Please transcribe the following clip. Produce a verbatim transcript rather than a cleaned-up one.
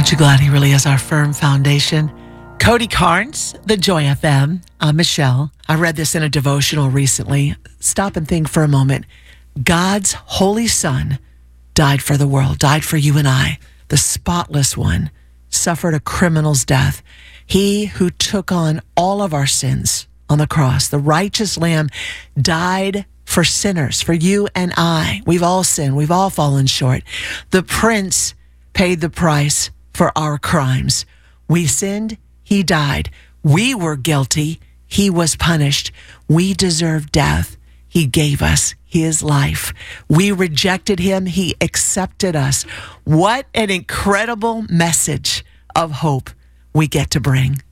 Aren't you glad he really is our firm foundation? Cody Carnes, The Joy F M. I'm Michelle. I read this in a devotional recently. Stop and think for a moment. God's holy son died for the world, died for you and I. The spotless one suffered a criminal's death. He who took on all of our sins on the cross, the righteous lamb, died for sinners, for you and I. We've all sinned. We've all fallen short. The prince paid the price for our crimes. We sinned. He died. We were guilty. He was punished. We deserved death. He gave us his life. We rejected him. He accepted us. What an incredible message of hope we get to bring.